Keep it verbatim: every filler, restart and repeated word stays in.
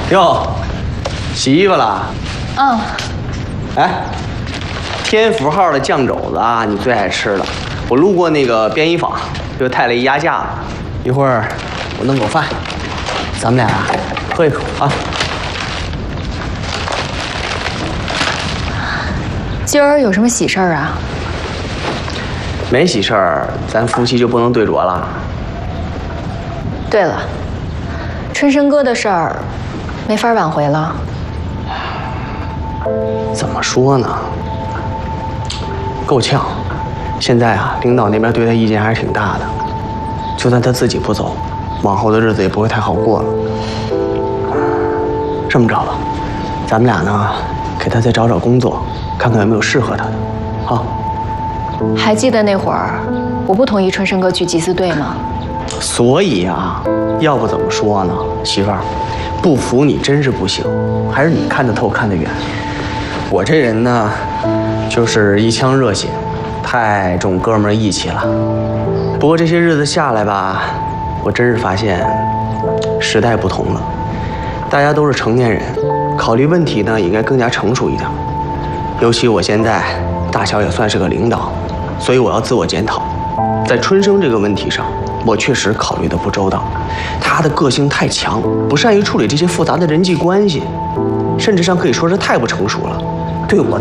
哟，洗衣服了？ 嗯。 哎，天福号的酱肘子啊，你最爱吃了。我路过那个便衣坊，又带了一鸭架子。一会儿我弄口饭，咱们俩喝一口啊。 今儿有什么喜事儿啊？ 没喜事儿，咱夫妻就不能对酌了。 对了，春生哥的事儿没法挽回了。 怎么说呢？够呛。现在啊，领导那边对他意见还是挺大的。就算他自己不走，往后的日子也不会太好过了。这么着吧，咱们俩呢，给他再找找工作，看看有没有适合他的，啊？ 还记得那会儿我不同意春生哥去缉私队吗？ 所以啊，要不怎么说呢，媳妇儿，不服你真是不行，还是你看得透看得远。我这人呢，就是一腔热血，太重哥们儿义气了。不过这些日子下来吧，我真是发现，时代不同了，大家都是成年人，考虑问题呢应该更加成熟一点。尤其我现在大小也算是个领导，所以我要自我检讨，在春生这个问题上，我确实考虑的不周到。他的个性太强，不善于处理这些复杂的人际关系，甚至上可以说是太不成熟了。对我